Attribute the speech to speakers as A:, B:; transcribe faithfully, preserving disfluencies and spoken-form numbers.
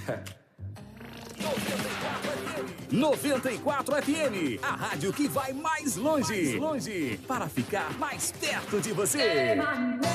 A: noventa e quatro F M, a rádio que vai mais longe, mais longe, para ficar mais perto de você.